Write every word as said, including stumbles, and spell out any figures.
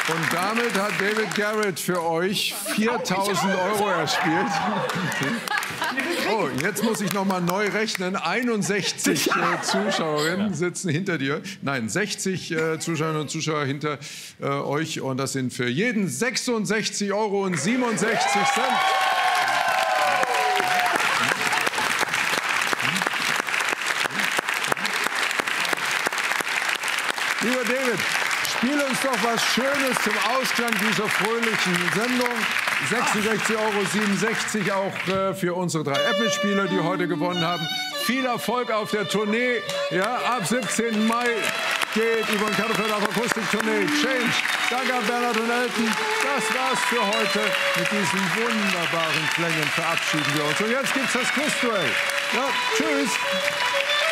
Und damit hat David Garrett für euch viertausend Euro erspielt. Oh, jetzt muss ich noch mal neu rechnen. einundsechzig äh, Zuschauerinnen sitzen hinter dir. Nein, sechzig äh, Zuschauerinnen und Zuschauer hinter äh, euch. Und das sind für jeden sechsundsechzig Euro und siebenundsechzig Cent. Lieber David, spiel uns doch was Schönes zum Ausklang dieser fröhlichen Sendung. sechsundsechzig Euro siebenundsechzig auch äh, für unsere drei Apple-Spieler, die heute gewonnen haben. Viel Erfolg auf der Tournee. Ja, ab siebzehnten Mai geht Yvonne Katterfeld auf Akustiktournee. Change. Danke an Bernhard und Elton. Das war's für heute. Mit diesen wunderbaren Klängen verabschieden wir uns. Und jetzt gibt's das Quizduell. Ja, tschüss.